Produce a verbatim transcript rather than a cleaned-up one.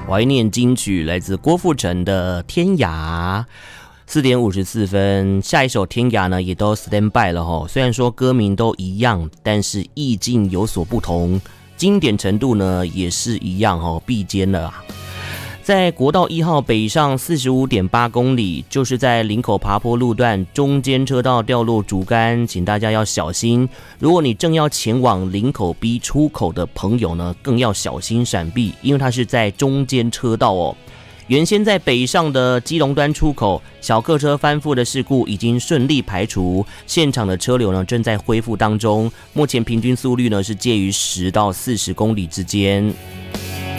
怀念金曲来自郭富城的《天涯》。四点五十四分，下一首《天涯》呢也都 stand by 了齁。虽然说歌名都一样，但是意境有所不同，经典程度呢也是一样齁，必兼了啊。在国道一号北上 四十五点八 公里，就是在林口爬坡路段中间车道掉落竹竿，请大家要小心。如果你正要前往林口 B 出口的朋友呢，更要小心闪避，因为它是在中间车道哦。原先在北上的基隆端出口，小客车翻覆的事故已经顺利排除，现场的车流呢正在恢复当中，目前平均速率呢是介于十到四十公里之间。